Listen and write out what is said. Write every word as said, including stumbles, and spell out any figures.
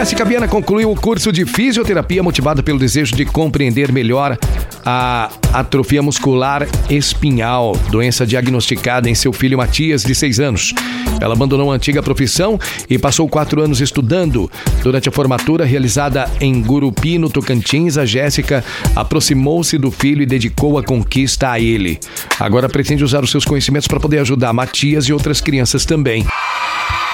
Jéssica Viana concluiu o curso de fisioterapia motivada pelo desejo de compreender melhor a atrofia muscular espinhal, doença diagnosticada em seu filho Matias, de seis anos. Ela abandonou a antiga profissão e passou quatro anos estudando. Durante a formatura realizada em Gurupi, no Tocantins, a Jéssica aproximou-se do filho e dedicou a conquista a ele. Agora pretende usar os seus conhecimentos para poder ajudar Matias e outras crianças também.